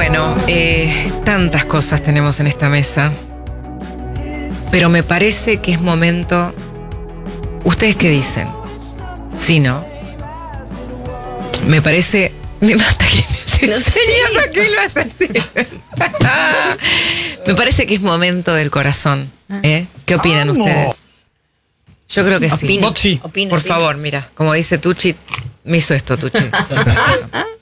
Bueno, tantas cosas tenemos en esta mesa, pero me parece que es momento. ¿Ustedes qué dicen? ¿Sí, no? Me parece. Me mata que me hace. No sé. ¿Por qué lo hace así? Me parece que es momento del corazón. ¿Qué opinan ustedes? Yo creo que sí. Opino, Vos sí. opino, Por opino. favor, mira, como dice Tucci, me hizo esto, Tucci.